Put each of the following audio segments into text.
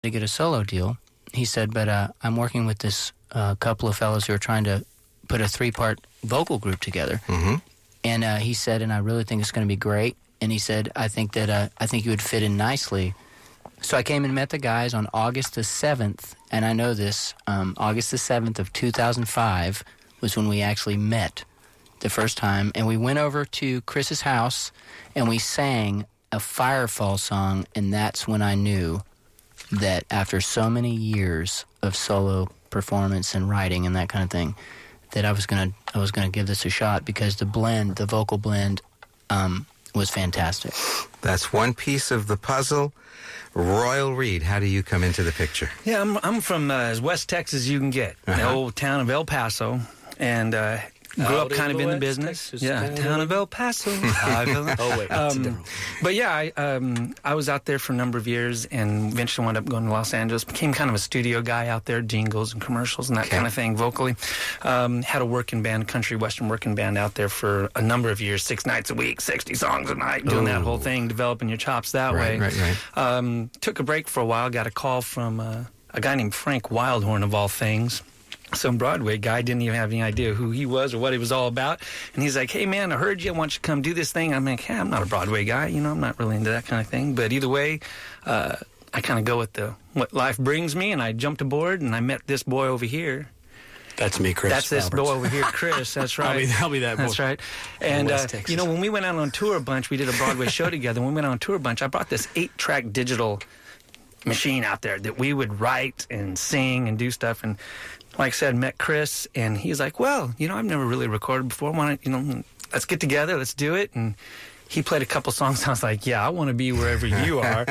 to get a solo deal. He said, but I'm working with this couple of fellows who are trying to put a 3-part vocal group together. Mm-hmm. And he said, and I really think it's going to be great. And he said, I think you would fit in nicely. So I came and met the guys on August the 7th, and I know this, August the 7th of 2005 was when we actually met the first time. And we went over to Chris's house, and we sang a Firefall song, and that's when I knew that after so many years of solo performance and writing and that kind of thing, that I was gonna give this a shot, because the vocal blend, was fantastic. That's one piece of the puzzle. Royal Reed, how do you come into the picture? Yeah, I'm from as West Texas as you can get, the old town of El Paso, and grew up kind of in the business. Texas, town of El Paso. Oh, wait. But yeah, I was out there for a number of years and eventually wound up going to Los Angeles. Became kind of a studio guy out there, jingles and commercials and that kind of thing, vocally. Had a working band, country western working band out there for a number of years, 6 nights a week, 60 songs a night, doing that whole thing, developing your chops that way. Right. Took a break for a while, got a call from a guy named Frank Wildhorn, of all things. Some Broadway guy, didn't even have any idea who he was or what he was all about. And he's like, hey, man, I heard you. I want you to come do this thing. I'm like, hey, I'm not a Broadway guy. I'm not really into that kind of thing. But either way, I kind of go with what life brings me. And I jumped aboard, and I met this boy over here. That's me, Chris. That's this boy over here, Chris. That's right. I'll be that boy. That's right. And, when we went out on tour a bunch, we did a Broadway show together. When we went on tour a bunch, I brought this 8-track digital machine out there that we would write and sing and do stuff. And like I said, met Chris, and he's like, well, I've never really recorded before. Why don't, let's get together, let's do it. And he played a couple songs. I was like, yeah, I want to be wherever you are.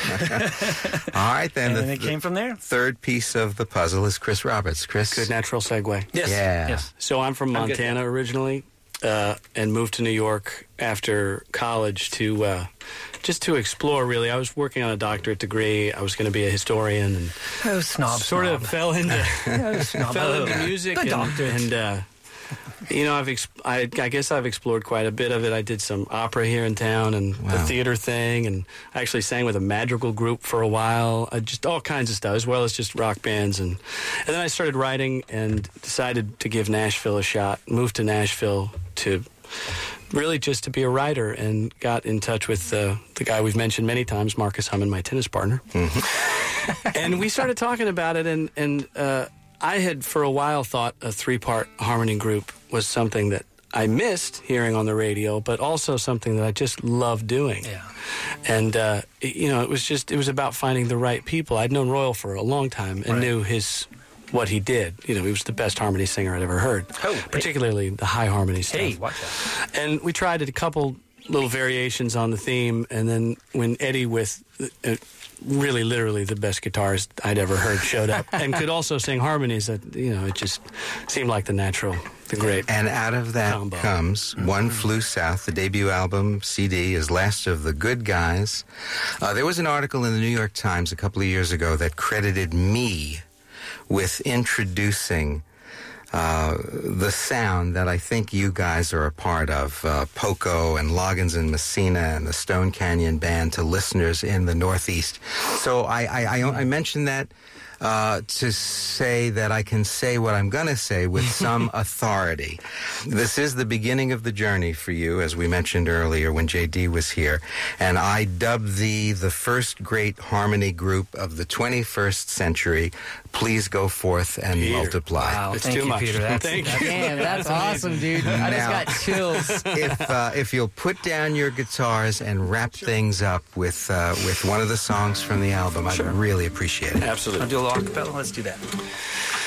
All right, then. And it came from there. Third piece of the puzzle is Chris Roberts. Chris? Good natural segue. Yes. Yeah. Yes. So I'm from Montana originally, and moved to New York after college to just to explore, really. I was working on a doctorate degree. I was going to be a historian, and sort of fell into music. I guess I've explored quite a bit of it. I did some opera here in town and the theater thing, and I actually sang with a madrigal group for a while. Just all kinds of stuff, as well as just rock bands. And then I started writing and decided to give Nashville a shot. Moved to Nashville to really just to be a writer, and got in touch with the guy we've mentioned many times, Marcus Hummon, my tennis partner. Mm-hmm. And we started talking about it, and I had for a while thought a 3-part harmony group was something that I missed hearing on the radio, but also something that I just loved doing. Yeah. And, it was about finding the right people. I'd known Royal for a long time and knew what he did. He was the best harmony singer I'd ever heard, particularly the high harmony stuff. Hey, watch that. And we tried it a couple little variations on the theme, and then when Eddie, with really literally the best guitarist I'd ever heard, showed up and could also sing harmonies, that it just seemed like the great. And out of that combo comes One Flew South. The debut album CD is Last of the Good Guys. There was an article in the New York Times a couple of years ago that credited me with introducing the sound that I think you guys are a part of, Poco and Loggins and Messina and the Stone Canyon Band, to listeners in the Northeast. So I mentioned that to say that I can say what I'm going to say with some authority. This is the beginning of the journey for you, as we mentioned earlier when J.D. was here, and I dubbed thee the first great harmony group of the 21st century. Please go forth and multiply. Wow, it's thank too you, much. Peter. Man, that's awesome, dude. I just got chills. If you'll put down your guitars and wrap things up with one of the songs from the album, I'd really appreciate it. Absolutely. I'll do a little acapella. Let's do that.